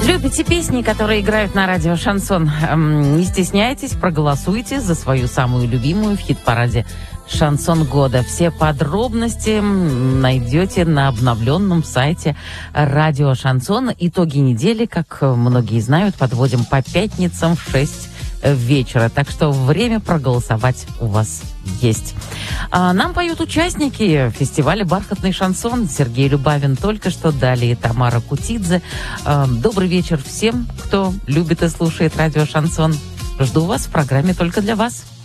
Любите песни, которые играют на радио «Шансон»? Не стесняйтесь, проголосуйте за свою самую любимую в хит-параде «Шансон года». Все подробности найдете на обновленном сайте радио «Шансон». Итоги недели, как многие знают, подводим по пятницам в 6 вечера. Так что время проголосовать у вас есть. Нам поют участники фестиваля «Бархатный шансон». Сергей Любавин только что, далее Тамара Кутидзе. Добрый вечер всем, кто любит и слушает радио «Шансон». Жду вас в программе «Только для вас».